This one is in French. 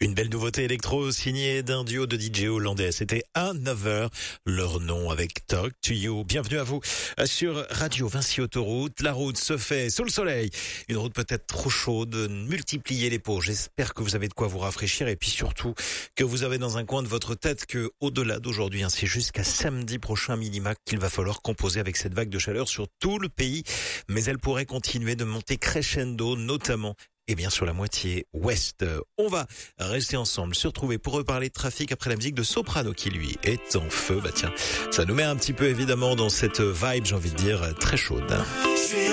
Une belle nouveauté électro signée d'un duo de DJ hollandais. C'était Another, leur nom avec Talk to You. Bienvenue à vous sur Radio Vinci Autoroute. La route se fait sous le soleil. Une route peut-être trop chaude. Multipliez les pots. J'espère que vous avez de quoi vous rafraîchir et puis surtout que vous avez dans un coin de votre tête que au-delà d'aujourd'hui, c'est jusqu'à samedi prochain minima qu'il va falloir composer avec cette vague de chaleur sur tout le pays. Mais elle pourrait continuer de monter crescendo, notamment sur la moitié ouest. On va rester ensemble, se retrouver pour reparler de trafic après la musique de Soprano qui lui est en feu. Tiens, ça nous met un petit peu évidemment dans cette vibe, j'ai envie de dire, très chaude.